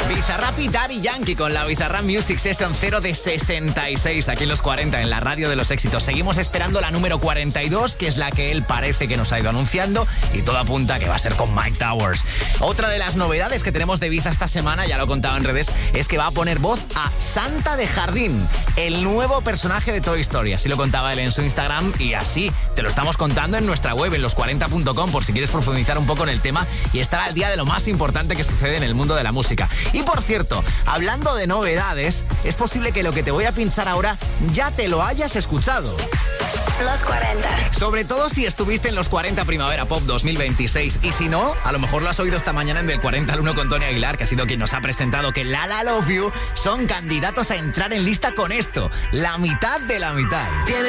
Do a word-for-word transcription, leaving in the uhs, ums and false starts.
Bizarrap y Daddy Yankee con la Bizarrap Music Session cero de sesenta y seis aquí en los cuarenta, en la radio de los éxitos. Seguimos esperando la número cuarenta y dos, que es la que él parece que nos ha ido anunciando, y todo apunta a que va a ser con Mike Towers. Otra de las novedades que tenemos de Ibiza esta semana, ya lo he contado en redes, es que va a poner voz a Santa de Jardín, el nuevo personaje de Toy Story. Así lo contaba él en su Instagram y así te lo estamos contando en nuestra web, en los cuarenta punto com, por si quieres profundizar un poco en el tema y estar al día de lo más importante que sucede en el mundo de la música. Y por cierto, hablando de novedades, es posible que lo que te voy a pinchar ahora ya te lo hayas escuchado. Los cuarenta. Sobre todo si estuviste en los cuarenta Primavera Pop dos mil veintiséis. Y si no, a lo mejor lo has oído esta mañana en Del cuarenta al uno con Tony Aguilar, que ha sido quien nos ha presentado que La La Love You son candidatos a entrar en lista con esto, la mitad de la mitad.